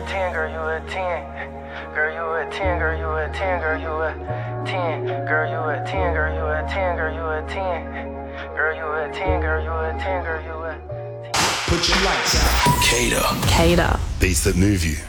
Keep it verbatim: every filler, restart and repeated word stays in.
ten, girl, you a ten. Girl, you a ten, girl, you a ten, girl, you a ten. Girl, you a ten, girl, you a ten, girl, you a ten. Girl, you a ten, girl, you a ten, girl, you a ten. Put your lights out. Cater. Cater. Beats that move you.